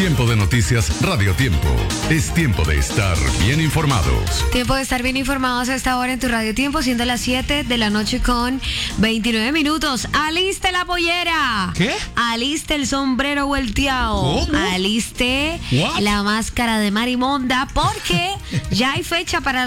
Tiempo de noticias Radio Tiempo. Es tiempo de estar bien informados. Tiempo de estar bien informados a esta hora en tu Radio Tiempo, siendo las 7 de la noche con 29 minutos. ¡Aliste la pollera! ¿Qué? ¡Aliste el sombrero volteado! ¿Cómo? ¡Aliste What? la máscara de Marimonda! Porque ya hay fecha para